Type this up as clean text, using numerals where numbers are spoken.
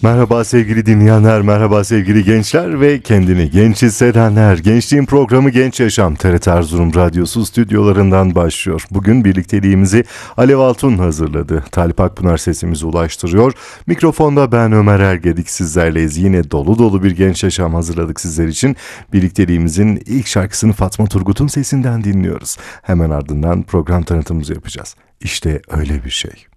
Merhaba sevgili dinleyenler, merhaba sevgili gençler ve kendini genç hissedenler. Gençliğin programı Genç Yaşam TRT Erzurum Radyosu stüdyolarından başlıyor. Bugün birlikteliğimizi Alev Altun hazırladı. Talip Akpınar sesimizi ulaştırıyor. Mikrofonda ben Ömer Ergedik sizlerleyiz. Yine dolu dolu bir Genç Yaşam hazırladık sizler için. Birlikteliğimizin ilk şarkısını Fatma Turgut'un sesinden dinliyoruz. Hemen ardından program tanıtımımızı yapacağız. İşte öyle bir şey.